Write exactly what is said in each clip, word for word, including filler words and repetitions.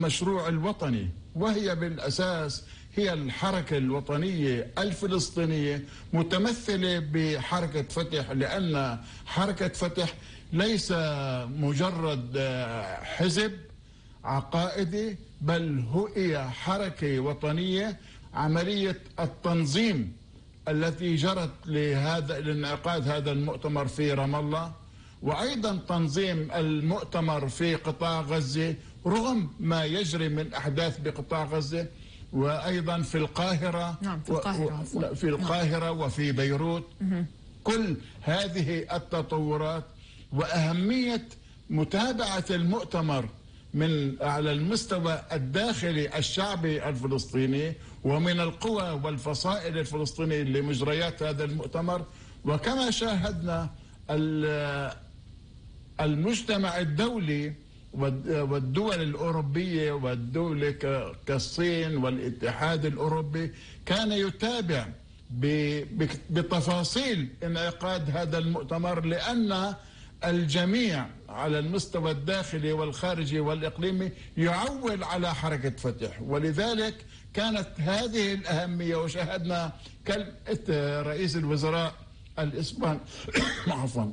المشروع الوطني، وهي بالأساس هي الحركة الوطنية الفلسطينية متمثلة بحركة فتح، لأن حركة فتح ليس مجرد حزب عقائدي، بل هي حركة وطنية. عملية التنظيم التي جرت لهذا لانعقاد هذا المؤتمر في رام الله، وأيضا تنظيم المؤتمر في قطاع غزة رغم ما يجري من أحداث بقطاع غزة، وأيضا في القاهرة نعم في القاهرة و... في القاهرة نعم. وفي بيروت. كل هذه التطورات وأهمية متابعة المؤتمر من على المستوى الداخلي الشعبي الفلسطيني ومن القوى والفصائل الفلسطينية لمجريات هذا المؤتمر. وكما شاهدنا المجتمع الدولي والدول الأوروبية والدولة كالصين والاتحاد الأوروبي كان يتابع بتفاصيل انعقاد هذا المؤتمر، لأن الجميع على المستوى الداخلي والخارجي والإقليمي يعول على حركة فتح، ولذلك كانت هذه الأهمية. وشاهدنا كلمة رئيس الوزراء الإسباني عفوا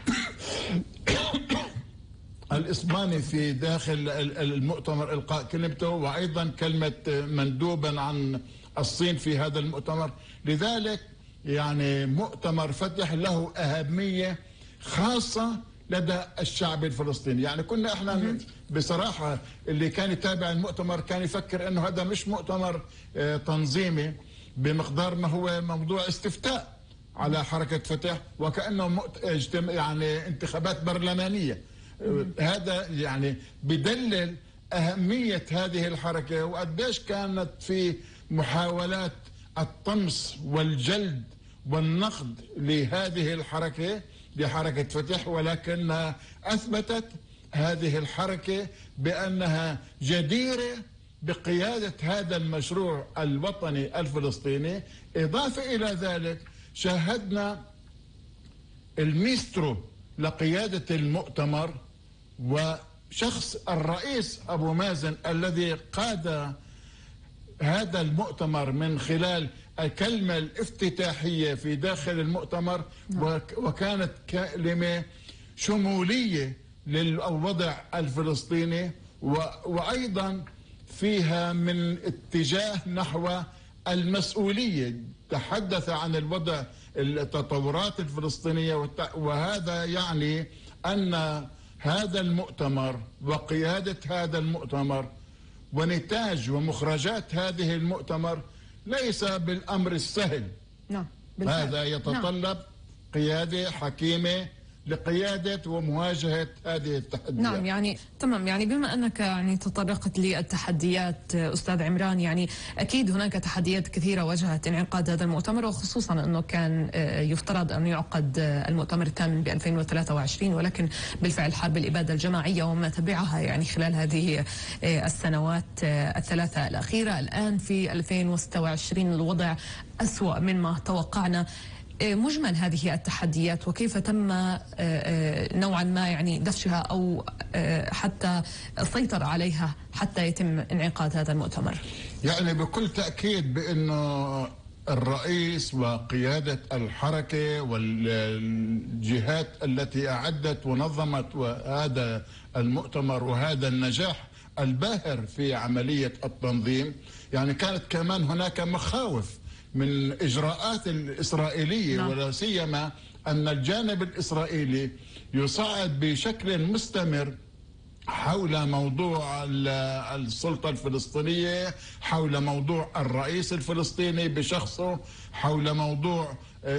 الإسباني في داخل المؤتمر إلقاء كلمته، وأيضا كلمة مندوبا عن الصين في هذا المؤتمر. لذلك يعني مؤتمر فتح له أهمية خاصة لدى الشعب الفلسطيني. يعني كنا احنا بصراحة اللي كان يتابع المؤتمر كان يفكر انه هذا مش مؤتمر تنظيمي بمقدار ما هو موضوع استفتاء على حركة فتح، وكأنه يعني انتخابات برلمانية. هذا يعني بدلل أهمية هذه الحركة وقديش كانت في محاولات الطمس والجلد والنقد لهذه الحركة لحركة فتح، ولكنها أثبتت هذه الحركة بأنها جديرة بقيادة هذا المشروع الوطني الفلسطيني. إضافة إلى ذلك شاهدنا الميسترو لقيادة المؤتمر وشخص الرئيس أبو مازن الذي قاد هذا المؤتمر من خلال الكلمة الافتتاحية في داخل المؤتمر، وكانت كلمة شمولية للوضع الفلسطيني، وأيضا فيها من اتجاه نحو المسؤولية. تحدث عن الوضع التطورات الفلسطينية، وهذا يعني أن هذا المؤتمر وقيادة هذا المؤتمر ونتاج ومخرجات هذه المؤتمر ليس بالأمر السهل. نعم هذا يتطلب نعم. قيادة حكيمة لقيادة ومواجهة هذه التحديات. نعم يعني تمام. يعني بما أنك يعني تطرقت للتحديات أستاذ عمران، يعني أكيد هناك تحديات كثيرة واجهت انعقاد هذا المؤتمر، وخصوصا أنه كان يفترض أن يعقد المؤتمر الثامن ب ألفين وثلاثة وعشرين، ولكن بالفعل حرب الإبادة الجماعية وما تبعها يعني خلال هذه السنوات الثلاثة الأخيرة. الآن في ألفين وستة وعشرين الوضع أسوأ مما توقعنا. مجمل هذه التحديات وكيف تم نوعا ما يعني دفشها أو حتى السيطرة عليها حتى يتم انعقاد هذا المؤتمر؟ يعني بكل تأكيد بأنه الرئيس وقيادة الحركة والجهات التي أعدت ونظمت هذا المؤتمر وهذا النجاح الباهر في عملية التنظيم، يعني كانت كمان هناك مخاوف من إجراءات الإسرائيلية. نعم. ولا سيما أن الجانب الإسرائيلي يصعد بشكل مستمر حول موضوع السلطة الفلسطينية، حول موضوع الرئيس الفلسطيني بشخصه، حول موضوع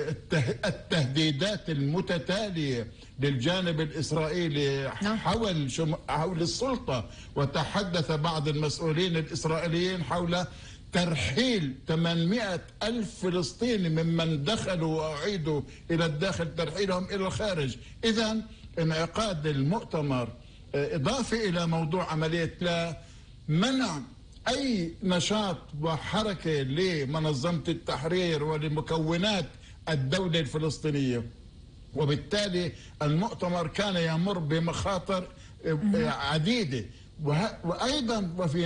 التهديدات المتتالية للجانب الإسرائيلي حول حول السلطة. وتحدث بعض المسؤولين الإسرائيليين حول ترحيل ثمانمئة ألف فلسطيني ممن دخلوا وأعيدوا إلى الداخل ترحيلهم إلى الخارج. إذن انعقاد المؤتمر إضافة إلى موضوع عملية لا منع أي نشاط وحركة لمنظمة التحرير ولمكونات الدولة الفلسطينية، وبالتالي المؤتمر كان يمر بمخاطر عديدة. وأيضا وفي